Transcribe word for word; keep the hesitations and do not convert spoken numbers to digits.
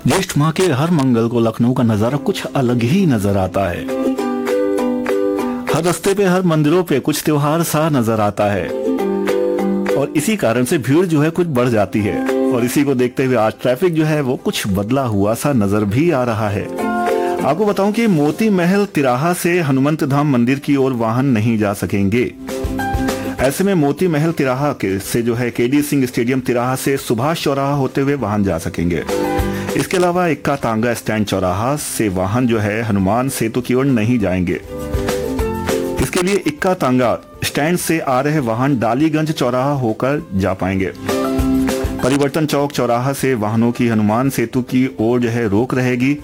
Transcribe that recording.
ज्येष्ठ माह के हर मंगल को लखनऊ का नजारा कुछ अलग ही नजर आता है। हर रास्ते पे, हर मंदिरों पे कुछ त्योहार सा नजर आता है और इसी कारण से भीड़ जो है कुछ बढ़ जाती है। और इसी को देखते हुए आज ट्रैफिक जो है वो कुछ बदला हुआ सा नजर भी आ रहा है। आपको बताऊं कि मोती महल तिराहा से हनुमंत धाम मंदिर की ओर वाहन नहीं जा सकेंगे। ऐसे में मोती महल तिराहा के से जो है केडी सिंह स्टेडियम तिराहा से सुभाष चौराहा होते हुए वाहन जा सकेंगे। इसके अलावा इक्का तांगा स्टैंड चौराहा से वाहन जो है हनुमान सेतु की ओर नहीं जाएंगे। इसके लिए इक्का तांगा स्टैंड से आ रहे वाहन डालीगंज चौराहा होकर जा पाएंगे। परिवर्तन चौक चौराहा से वाहनों की हनुमान सेतु की ओर जो है रोक रहेगी।